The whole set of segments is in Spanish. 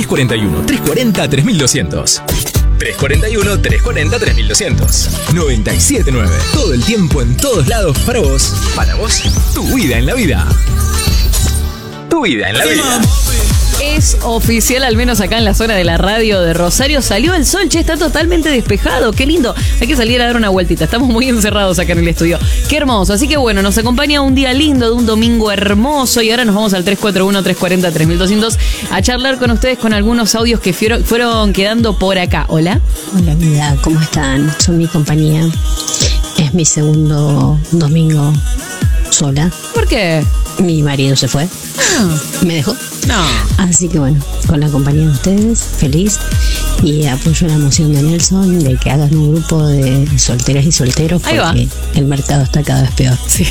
341-340-3200. 341-340-3200. 97.9. Todo el tiempo, en todos lados, para vos. Para vos, tu vida en la vida. Tu vida en la vida. Es oficial, al menos acá en la zona de la radio de Rosario. Salió el sol, che, está totalmente despejado. Qué lindo. Hay que salir a dar una vueltita. Estamos muy encerrados acá en el estudio. Qué hermoso. Así que bueno, nos acompaña un día lindo de un domingo hermoso. Y ahora nos vamos al 341-340-3200 a charlar con ustedes con algunos audios que fueron quedando por acá. Hola. Hola, vida. ¿Cómo están? Son mi compañía. Es mi segundo domingo sola. ¿Por qué? Mi marido se fue. Me dejó. No. Así que bueno, con la compañía de ustedes, feliz. Y apoyo la moción de Nelson de que hagan un grupo de solteras y solteros porque el mercado está cada vez peor. Sí.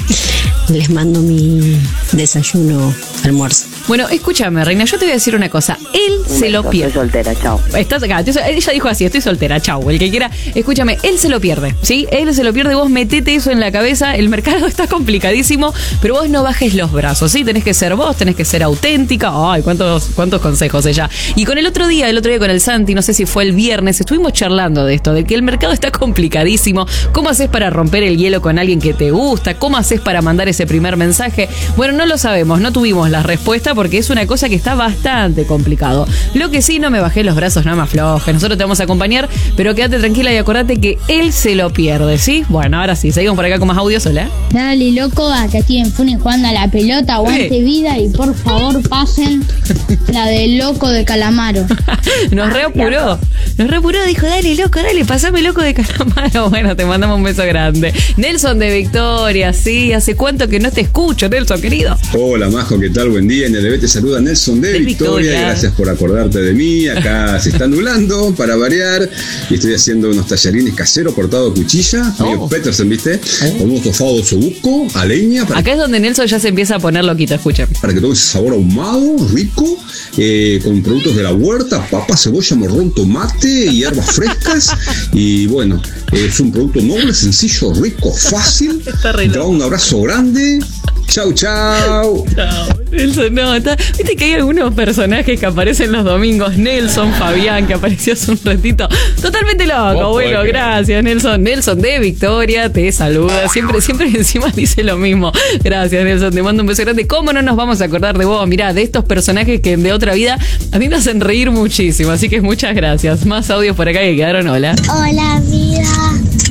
Les mando mi desayuno, almuerzo. Bueno, escúchame, Reina, yo te voy a decir una cosa. Él se lo pierde. Estoy soltera, chao. Estás acá. Ella dijo así, estoy soltera, chau. El que quiera, escúchame, él se lo pierde, ¿sí? Él se lo pierde, vos metete eso en la cabeza. El mercado está complicadísimo, pero vos no bajes los brazos, ¿sí? Tenés que ser vos, tenés que ser auténtica. Ay, cuántos consejos ella. Y con el otro día con el Santi, no sé si fue el viernes, estuvimos charlando de esto, de que el mercado está complicadísimo. ¿Cómo haces para romper el hielo con alguien que te gusta? ¿Cómo haces para mandar ese primer mensaje? Bueno, no lo sabemos, no tuvimos la respuesta porque es una cosa que está bastante complicado. Lo que sí, no me bajé los brazos, no me aflojes. Nosotros te vamos a acompañar, pero quédate tranquila y acordate que él se lo pierde, ¿sí? Bueno, ahora sí, seguimos por acá con más audios. Hola. Dale, loco, acá aquí en Funes jugando a la pelota, aguante vida y por favor pasen la del loco de Calamaro. Nos reapuró, dijo, dale, loco, dale, pasame loco de Calamaro. Bueno, te mandamos un beso grande. Nelson de Victoria, sí, ¿hace cuánto que no te escucho, Nelson, querido? Hola, Majo, ¿qué tal? Buen día, NLB te saluda Nelson de Victoria. Gracias por acordarte de mí. Acá se está nublando para variar y estoy haciendo unos tallarines caseros cortado a cuchilla, medio Peterson, ¿viste? Con un estofado de osobuco a leña. Acá es donde Nelson ya se empieza a poner loquito, escuchen. Para que todo ese sabor ahumado, rico, con productos de la huerta, papa, cebolla, morrón, tomate y hierbas frescas. Y bueno, es un producto noble, sencillo, rico, fácil. Te da un abrazo grande. Chau, chau. Chau. Nelson, no, viste que hay algunos personajes que aparecen los domingos. Nelson, Fabián, que apareció hace un ratito. Totalmente loco. Bueno, gracias, Nelson. Nelson de Victoria te saluda. Siempre encima dice lo mismo. Gracias, Nelson. Te mando un beso grande. ¿Cómo no nos vamos a acordar de vos? Mirá, de estos personajes que de otra vida a mí me hacen reír muchísimo. Así que muchas gracias. Más audios por acá que quedaron. Hola. Hola, vida.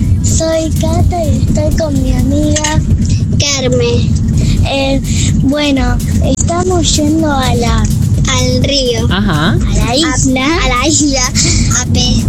Soy Cata y estoy con mi amiga Carmen. Bueno, estamos yendo al río, ajá, a la isla, a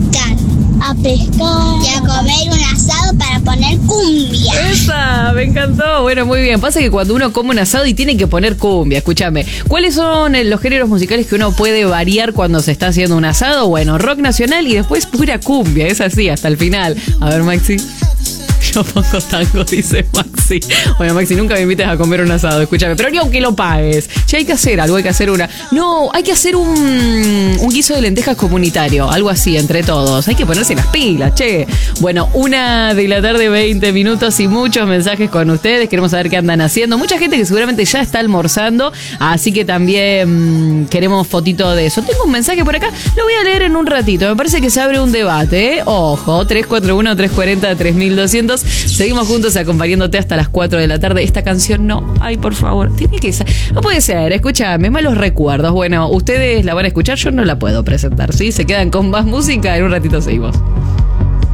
pescar y a comer un asado para poner cumbia. ¡Esa! Me encantó. Bueno, muy bien. Pasa que cuando uno come un asado y tiene que poner cumbia, escúchame, ¿cuáles son los géneros musicales que uno puede variar cuando se está haciendo un asado? Bueno, rock nacional y después pura cumbia, es así, hasta el final. A ver, Maxi. Yo pongo tango, dice Maxi. Bueno, Maxi, nunca me invites a comer un asado, escúchame. Pero ni aunque lo pagues. Che, hay que hacer algo, hay que hacer hay que hacer un guiso de lentejas comunitario. Algo así, entre todos. Hay que ponerse las pilas, che. Bueno, 1:00 20 minutos y muchos mensajes con ustedes. Queremos saber qué andan haciendo. Mucha gente que seguramente ya está almorzando. Así que también queremos fotito de eso. Tengo un mensaje por acá. Lo voy a leer en un ratito. Me parece que se abre un debate, ¿eh? Ojo, 341-340-3200. Seguimos juntos acompañándote hasta las 4 de la tarde. Esta canción no, ay, por favor, tiene que ser. No puede ser, escúchame, malos recuerdos. Bueno, ustedes la van a escuchar, yo no la puedo presentar, ¿sí? Se quedan con más música, en un ratito seguimos.